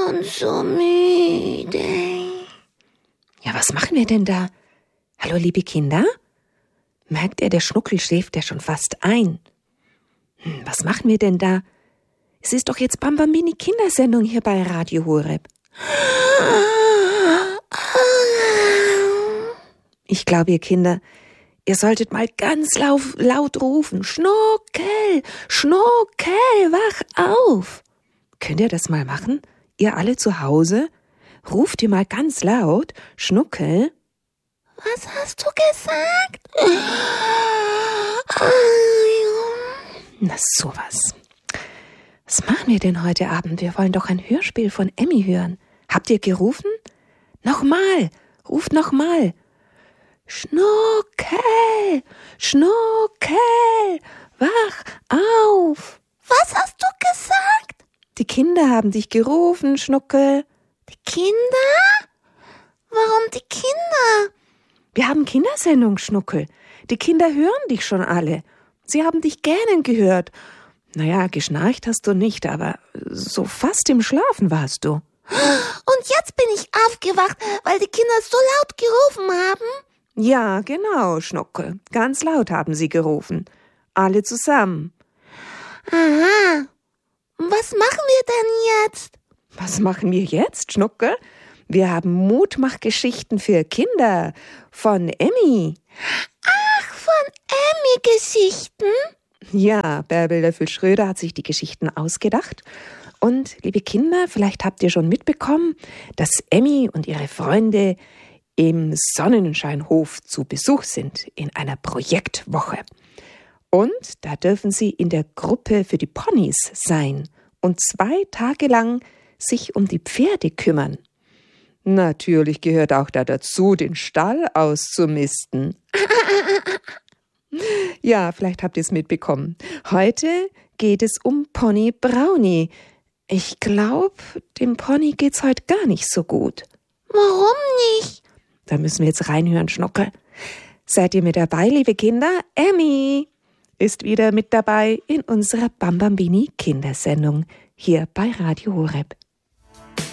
und so müde. Ja, was machen wir denn da? Hallo, liebe Kinder? Merkt ihr, der Schnuckel schläft ja schon fast ein. Was machen wir denn da? Es ist doch jetzt Bambambini Kindersendung hier bei Radio Horeb. Ich glaube, ihr Kinder, ihr solltet mal ganz laut rufen. Schnuckel, Schnuckel, wach auf. Könnt ihr das mal machen? Ihr alle zu Hause? Ruft ihr mal ganz laut. Schnuckel. Was hast du gesagt? Na sowas. Was machen wir denn heute Abend? Wir wollen doch ein Hörspiel von Emmy hören. Habt ihr gerufen? Nochmal, ruft nochmal. Schnuckel, Schnuckel, wach auf. Was hast du gesagt? Die Kinder haben dich gerufen, Schnuckel. Die Kinder? Warum die Kinder? Wir haben Kindersendung, Schnuckel. Die Kinder hören dich schon alle. Sie haben dich gähnen gehört. Naja, geschnarcht hast du nicht, aber so fast im Schlafen warst du. Und jetzt bin ich aufgewacht, weil die Kinder so laut gerufen haben? Ja, genau, Schnuckel. Ganz laut haben sie gerufen. Alle zusammen. Aha. Was machen wir denn jetzt? Was machen wir jetzt, Schnuckel? Wir haben Mutmachgeschichten für Kinder von Emmy. Ach, von Emmy-Geschichten? Ja, Bärbel Löffel-Schröder hat sich die Geschichten ausgedacht. Und, liebe Kinder, vielleicht habt ihr schon mitbekommen, dass Emmy und ihre Freunde im Sonnenscheinhof zu Besuch sind in einer Projektwoche. Und da dürfen sie in der Gruppe für die Ponys sein und 2 Tage lang sich um die Pferde kümmern. Natürlich gehört auch da dazu, den Stall auszumisten. Ja, vielleicht habt ihr es mitbekommen. Heute geht es um Pony Brownie. Ich glaube, dem Pony geht's heute gar nicht so gut. Warum nicht? Da müssen wir jetzt reinhören, Schnuckel. Seid ihr mit dabei, liebe Kinder? Emmy ist wieder mit dabei in unserer Bambambini Kindersendung hier bei Radio Horeb.